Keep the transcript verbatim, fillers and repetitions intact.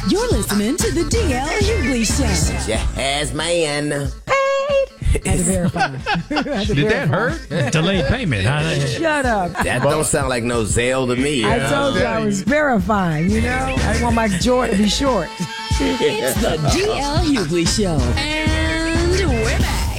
You're listening to the D L Hughley Show. Yes, man. Had to verify. Had to Did that verify. hurt? Delayed payment. Huh? Shut up. That don't sound like no Zelle to me. I told you I was verifying, you know? I didn't want my jaw to be short. It's the D L Hughley Show. And we're back.